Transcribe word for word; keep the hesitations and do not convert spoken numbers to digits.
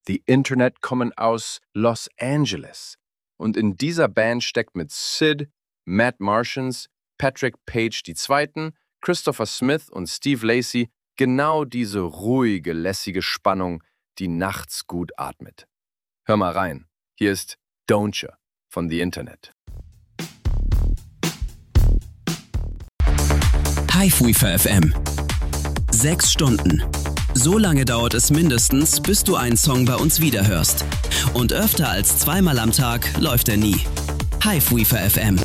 The Internet kommen aus Los Angeles. Und in dieser Band steckt mit Sid, Matt Martians, Patrick Page der Zweite., Christopher Smith und Steve Lacy genau diese ruhige, lässige Spannung, die nachts gut atmet. Hör mal rein. Hier ist Don't Ya von The Internet. Highweaver F M. Sechs Stunden. So lange dauert es mindestens, bis du einen Song bei uns wiederhörst. Und öfter als zweimal am Tag läuft er nie. Highweaver F M.